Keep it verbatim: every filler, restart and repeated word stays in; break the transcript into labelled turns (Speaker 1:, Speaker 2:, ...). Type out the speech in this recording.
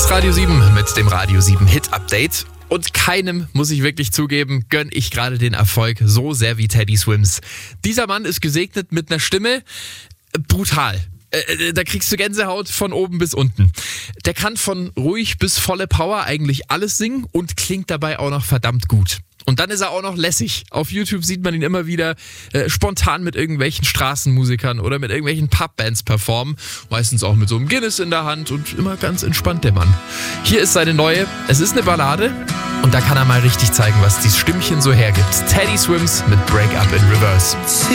Speaker 1: ist Radio sieben mit dem Radio sieben Hit Update. Und keinem, muss ich wirklich zugeben, gönn ich gerade den Erfolg so sehr wie Teddy Swims. Dieser Mann ist gesegnet mit einer Stimme, brutal. Äh, da kriegst du Gänsehaut von oben bis unten. Der kann von ruhig bis volle Power eigentlich alles singen und klingt dabei auch noch verdammt gut. Und dann ist er auch noch lässig. Auf YouTube sieht man ihn immer wieder äh, spontan mit irgendwelchen Straßenmusikern oder mit irgendwelchen Pubbands performen. Meistens auch mit so einem Guinness in der Hand und immer ganz entspannt, der Mann. Hier ist seine neue, es ist eine Ballade und da kann er mal richtig zeigen, was dieses Stimmchen so hergibt. Teddy Swims mit Break Up in Reverse.